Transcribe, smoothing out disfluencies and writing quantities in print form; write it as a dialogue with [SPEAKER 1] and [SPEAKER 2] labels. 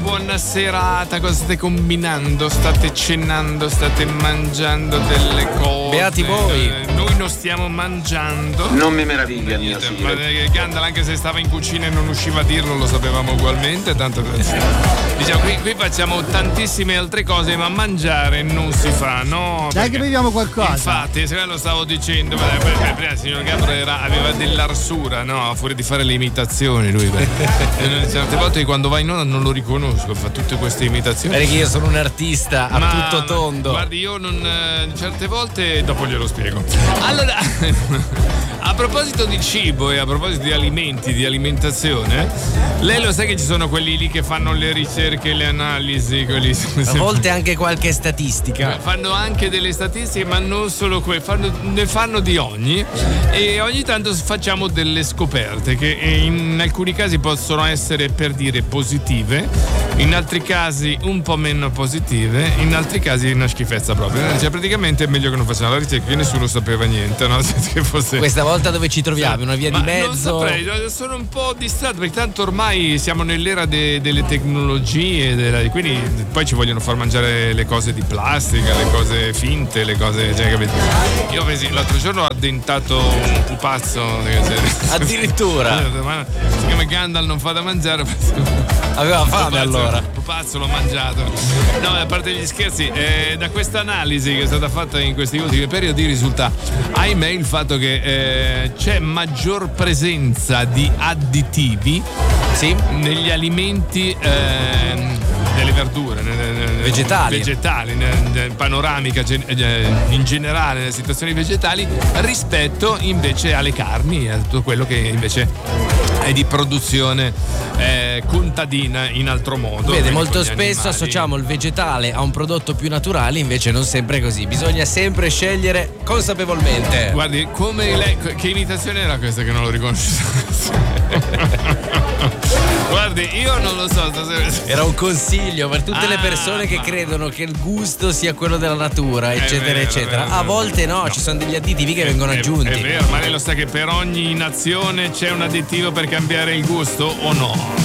[SPEAKER 1] buona serata. Cosa state combinando? State cenando? State mangiando delle cose?
[SPEAKER 2] Beati voi.
[SPEAKER 1] Noi non stiamo mangiando.
[SPEAKER 3] Non mi meraviglia, mia signora.
[SPEAKER 1] Gandalf, anche se stava in cucina e non usciva a dirlo, lo sapevamo ugualmente. Tanto diciamo, qui facciamo tantissime altre cose, ma mangiare non si fa, no?
[SPEAKER 4] Dai che beviamo qualcosa.
[SPEAKER 1] Infatti, se lo stavo dicendo, prima il signor Gandalf aveva dell'arsura, no? A fuori di fare le imitazioni lui. Certe volte quando va in onda non lo riconosco, fa tutte queste imitazioni.
[SPEAKER 2] Perché io sono un artista a tutto tondo.
[SPEAKER 1] Guardi, io non. Certe volte dopo glielo spiego. Allora, a proposito di cibo e a proposito di alimenti, di alimentazione, lei lo sa che ci sono quelli lì che fanno le ricerche, le analisi, quelli.
[SPEAKER 2] A volte anche qualche statistica.
[SPEAKER 1] Fanno anche delle statistiche, ma non solo quelle, ne fanno di ogni. E ogni tanto facciamo delle scoperte che in alcuni casi possono essere, per dire, positive, in altri casi un po' meno positive, in altri casi una schifezza proprio. Cioè, praticamente è meglio che non facciamo la ricerca, che nessuno sapeva niente, no? Che fosse...
[SPEAKER 2] Questa volta dove ci troviamo? Una via di mezzo?
[SPEAKER 1] Non saprei, sono un po' distratto perché tanto ormai siamo nell'era delle tecnologie, quindi poi ci vogliono far mangiare le cose di plastica, le cose finte, le cose, cioè, capito? Io l'altro giorno ho addentato un pupazzo.
[SPEAKER 2] Addirittura?
[SPEAKER 1] Siccome Gandalf non fa da mangiare,
[SPEAKER 2] aveva fame allora.
[SPEAKER 1] Il pupazzo l'ho mangiato. No, a parte gli scherzi, da questa analisi che è stata fatta in questi ultimi periodi risulta, ahimè, il fatto che c'è maggior presenza di additivi negli alimenti, nelle verdure,
[SPEAKER 2] vegetali,
[SPEAKER 1] panoramica in generale, nelle situazioni vegetali, rispetto invece alle carni e a tutto quello che invece è di produzione contadina in altro modo.
[SPEAKER 2] Vede, molto spesso associamo il vegetale a un prodotto più naturale, invece non sempre è così. Bisogna sempre scegliere consapevolmente.
[SPEAKER 1] Guardi, come lei, che imitazione era questa che non lo riconosco? Guardi, io non lo so.
[SPEAKER 2] Era un consiglio per tutte le persone che credono che il gusto sia quello della natura, eccetera,
[SPEAKER 1] vero,
[SPEAKER 2] eccetera. A volte no, ci sono degli additivi che vengono aggiunti.
[SPEAKER 1] È vero, ma lei lo sa che per ogni nazione c'è un additivo per cambiare il gusto o no?